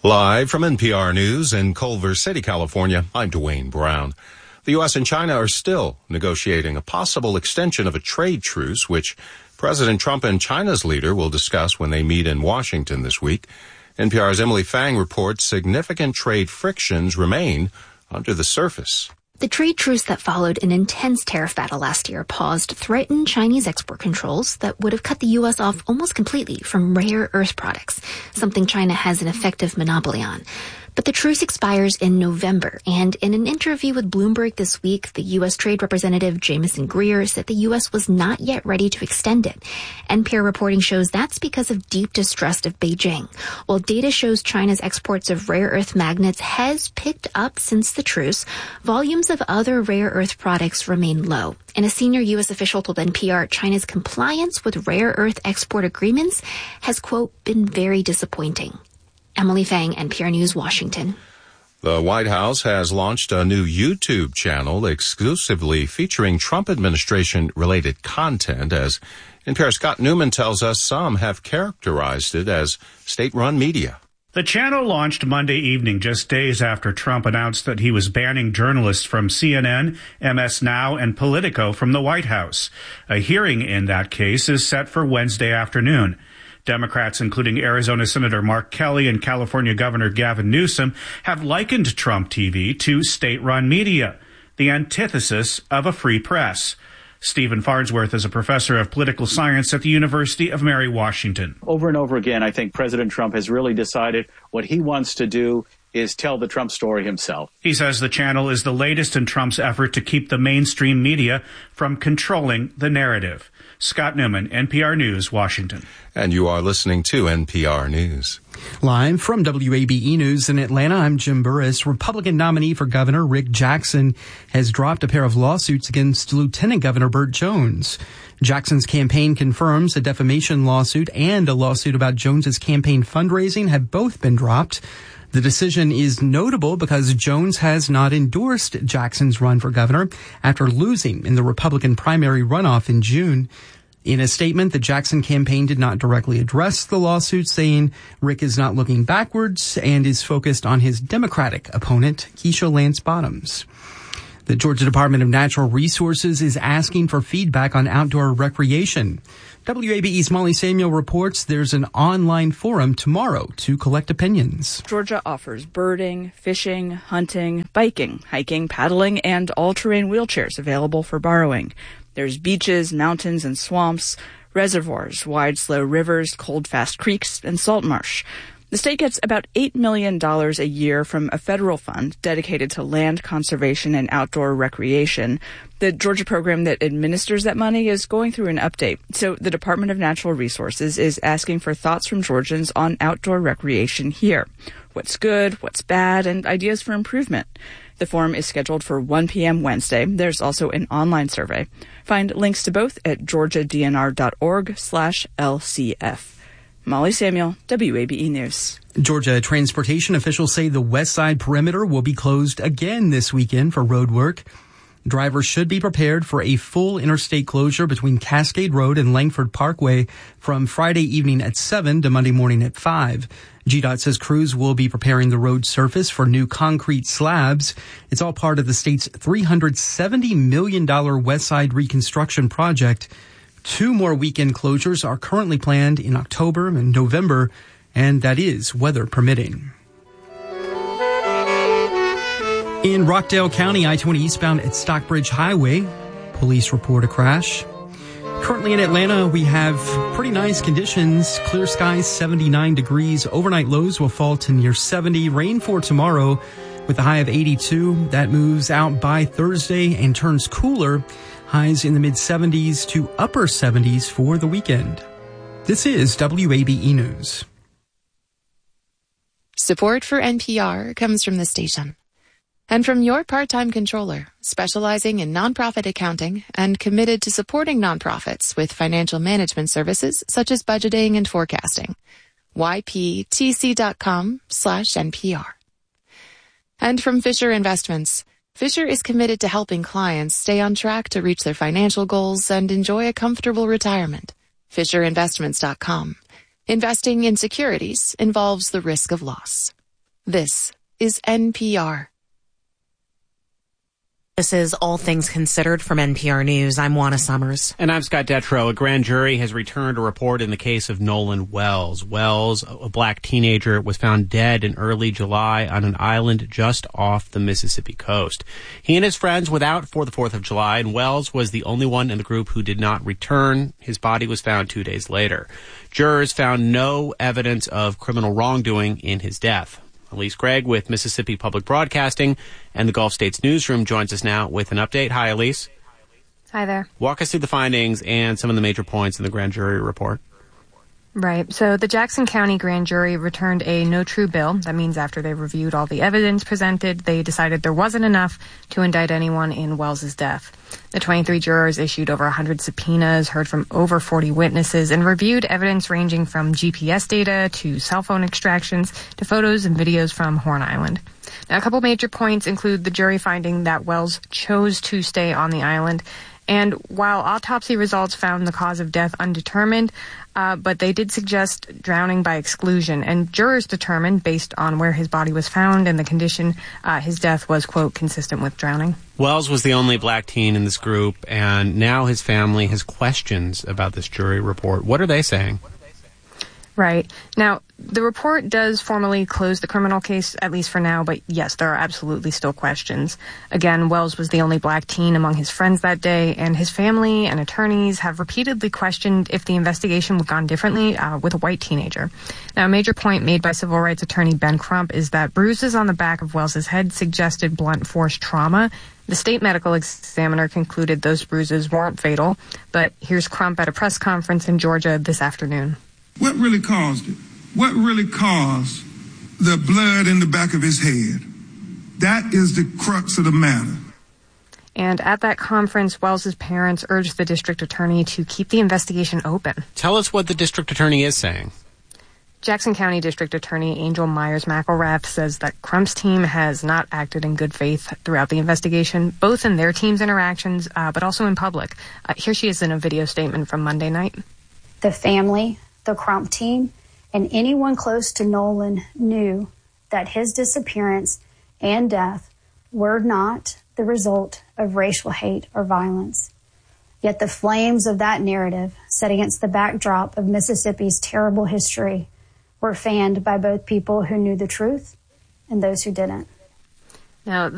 Live from NPR News in Culver City, California, I'm Dwayne Brown. The U.S. and China are still negotiating a possible extension of a trade truce, which President Trump and China's leader will discuss when they meet in Washington this week. NPR's Emily Fang reports significant trade frictions remain under the surface. The trade truce that followed an intense tariff battle last year paused threatened Chinese export controls that would have cut the U.S. off almost completely from rare earth products, something China has an effective monopoly on. But the truce expires in November, and in an interview with Bloomberg this week, the U.S. Trade Representative Jamieson Greer said the U.S. was not yet ready to extend it. NPR reporting shows that's because of deep distrust of Beijing. While data shows China's exports of rare earth magnets has picked up since the truce, volumes of other rare earth products remain low. And a senior U.S. official told NPR China's compliance with rare earth export agreements has, quote, been very disappointing. Emily Fang, NPR News, Washington. The White House has launched a new YouTube channel exclusively featuring Trump administration-related content. As NPR's Scott Newman tells us, some have characterized it as state-run media. The channel launched Monday evening, just days after Trump announced that he was banning journalists from CNN, MS Now, and Politico from the White House. A hearing in that case is set for Wednesday afternoon. Democrats, including Arizona Senator Mark Kelly and California Governor Gavin Newsom, have likened Trump TV to state-run media, the antithesis of a free press. Stephen Farnsworth is a professor of political science at the University of Mary Washington. Over and over again, I think President Trump has really decided what he wants to do is tell the Trump story himself. He says the channel is the latest in Trump's effort to keep the mainstream media from controlling the narrative. Scott Newman, NPR News, Washington. And you are listening to NPR News. Live from WABE News in Atlanta, I'm Jim Burris. Republican nominee for governor Rick Jackson has dropped a pair of lawsuits against Lieutenant Governor Burt Jones. Jackson's campaign confirms a defamation lawsuit and a lawsuit about Jones's campaign fundraising have both been dropped. The decision is notable because Jones has not endorsed Jackson's run for governor after losing in the Republican primary runoff in June. In a statement, the Jackson campaign did not directly address the lawsuit, saying Rick is not looking backwards and is focused on his Democratic opponent, Keisha Lance Bottoms. The Georgia Department of Natural Resources is asking for feedback on outdoor recreation. WABE's Molly Samuel reports there's an online forum tomorrow to collect opinions. Georgia offers birding, fishing, hunting, biking, hiking, paddling, and all-terrain wheelchairs available for borrowing. There's beaches, mountains, and swamps, reservoirs, wide, slow rivers, cold, fast creeks, and salt marsh. The state gets about $8 million a year from a federal fund dedicated to land conservation and outdoor recreation. The Georgia program that administers that money is going through an update. So the Department of Natural Resources is asking for thoughts from Georgians on outdoor recreation here. What's good, what's bad, and ideas for improvement. The forum is scheduled for 1 p.m. Wednesday. There's also an online survey. Find links to both at georgiadnr.org/LCF. Molly Samuel, WABE News. Georgia transportation officials say the West Side Perimeter will be closed again this weekend for road work. Drivers should be prepared for a full interstate closure between Cascade Road and Langford Parkway from Friday evening at 7 to Monday morning at 5. GDOT says crews will be preparing the road surface for new concrete slabs. It's all part of the state's $370 million West Side reconstruction project. 2 more weekend closures are currently planned in October and November, and that is weather permitting. In Rockdale County, I-20 eastbound at Stockbridge Highway, police report a crash. Currently in Atlanta, we have pretty nice conditions. Clear skies, 79 degrees. Overnight lows will fall to near 70. Rain for tomorrow with a high of 82. That moves out by Thursday and turns cooler. Highs in the mid-70s to upper 70s for the weekend. This is WABE News. Support for NPR comes from the station and from your part-time controller, specializing in nonprofit accounting and committed to supporting nonprofits with financial management services such as budgeting and forecasting. yptc.com/NPR. And from Fisher Investments. Fisher is committed to helping clients stay on track to reach their financial goals and enjoy a comfortable retirement. FisherInvestments.com. Investing in securities involves the risk of loss. This is NPR. This is All Things Considered from NPR News. I'm Juana Summers. And I'm Scott Detrow. A grand jury has returned a report in the case of Nolan Wells. Wells, a black teenager, was found dead in early July on an island just off the Mississippi coast. He and his friends were out for the 4th of July, and Wells was the only one in the group who did not return. His body was found 2 days later. Jurors found no evidence of criminal wrongdoing in his death. Elise Gregg with Mississippi Public Broadcasting and the Gulf States Newsroom joins us now with an update. Hi, Elise. Hi there. Walk us through the findings and some of the major points in the grand jury report. Right. So the Jackson County grand jury returned a no true bill. That means after they reviewed all the evidence presented, they decided there wasn't enough to indict anyone in Wells's death. The 23 jurors issued over 100 subpoenas, heard from over 40 witnesses, and reviewed evidence ranging from GPS data to cell phone extractions to photos and videos from Horn Island. Now, a couple major points include the jury finding that Wells chose to stay on the island. And while autopsy results found the cause of death undetermined, but they did suggest drowning by exclusion. And jurors determined, based on where his body was found and the condition, his death was, quote, consistent with drowning. Wells was the only black teen in this group, and now his family has questions about this jury report. What are they saying? Right. Now, the report does formally close the criminal case, at least for now, but yes, there are absolutely still questions. Again, Wells was the only black teen among his friends that day, and his family and attorneys have repeatedly questioned if the investigation would have gone differently with a white teenager. Now, a major point made by civil rights attorney Ben Crump is that bruises on the back of Wells's head suggested blunt force trauma. The state medical examiner concluded those bruises weren't fatal, but here's Crump at a press conference in Georgia this afternoon. What really caused it? What really caused the blood in the back of his head? That is the crux of the matter. And at that conference, Wells's parents urged the district attorney to keep the investigation open. Tell us what the district attorney is saying. Jackson County District Attorney Angel Myers-McElrath says that Crump's team has not acted in good faith throughout the investigation, both in their team's interactions, but also in public. Here she is in a video statement from Monday night. The family, the Crump team, and anyone close to Nolan knew that his disappearance and death were not the result of racial hate or violence. Yet the flames of that narrative, set against the backdrop of Mississippi's terrible history, were fanned by both people who knew the truth and those who didn't. Now,